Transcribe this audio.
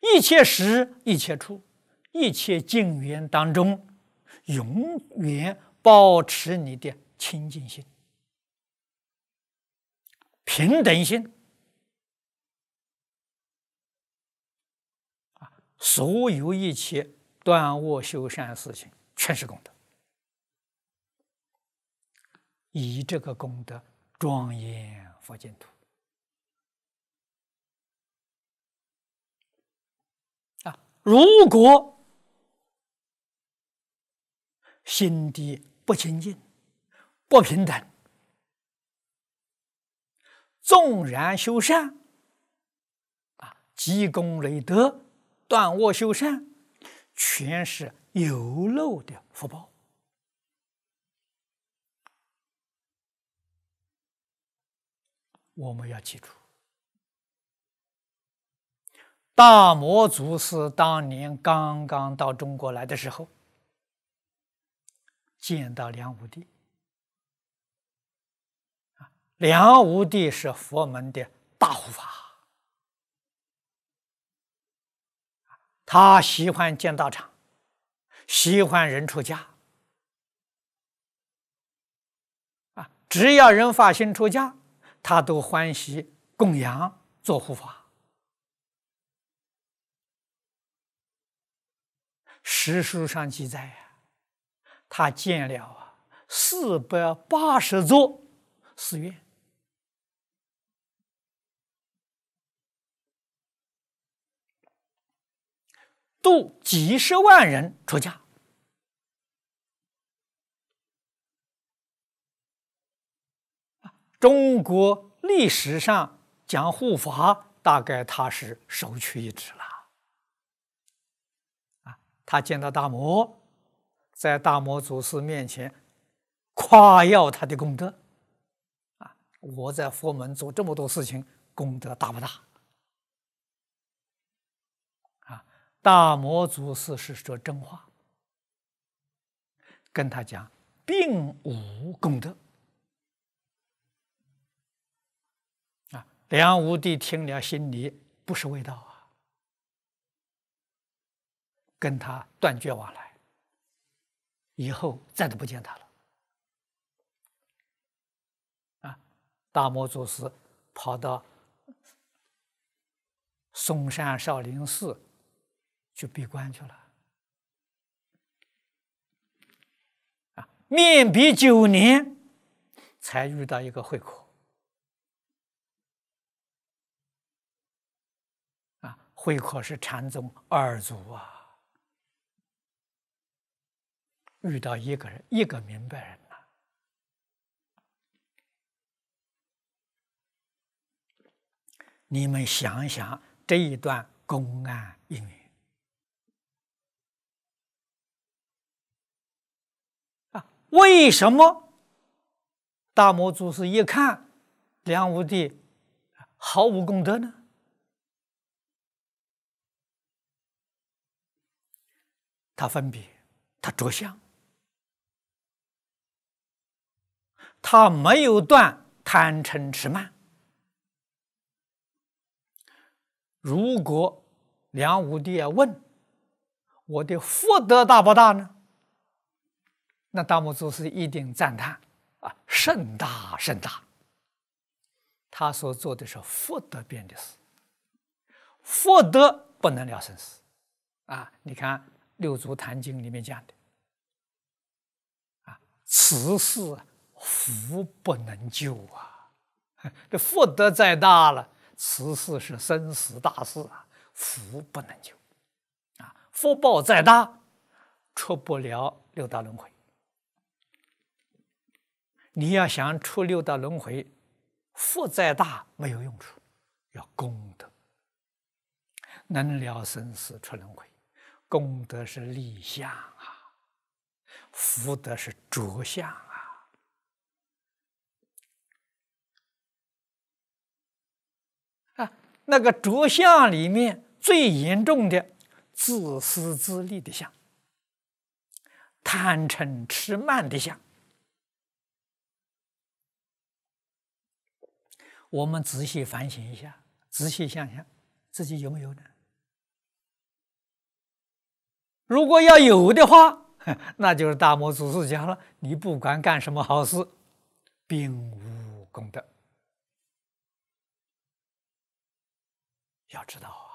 一切时一切处一切境缘当中，永远保持你的清净心、平等心。所有一切断恶修善事情，全是功德。以这个功德庄严佛净土。如果心地不清净、不平等，纵然修善，积功累德、断恶修善，全是有漏的福报。我们要记住，大摩祖师当年刚刚到中国来的时候，见到梁武帝。梁武帝是佛门的大护法，他喜欢建道场，喜欢人出家。只要人发心出家，他都欢喜供养做护法。史书上记载他建了480座寺院，度几十万人出家。中国历史上讲护法，大概他是首屈一指了。他见到大摩，在大摩祖师面前夸耀他的功德。我在佛门做这么多事情，功德大不大？大摩祖师是说真话，跟他讲并无功德。梁武帝听了心里不是味道跟他断绝往来，以后再都不见他了。大摩祖师跑到嵩山少林寺去闭关去了。面壁9年，才遇到一个慧可。慧可是禅宗二祖遇到一个人，一个明白人你们想想这一段公案因缘为什么大摩祖师一看梁武帝毫无功德呢？他分别，他着相，他没有断贪嗔痴慢。如果梁武帝要问我的福德大不大呢？那大摩祖师一定赞叹甚大甚大。他所做的是福德边的事，福德不能了生死你看《六祖坛经》里面讲的此事福不能救这福德再大了，此事是生死大事福不能救福报再大，出不了六道轮回。你要想出六道轮回，福再大没有用处，要功德，能了生死出轮回。功德是立相福德是着相那个着相里面最严重的自私自利的相，贪嗔痴慢的相。我们仔细反省一下，仔细想想自己有没有呢？ 如果要有的话，那就是大摩祖师讲了，你不管干什么好事，并无功德。要知道啊。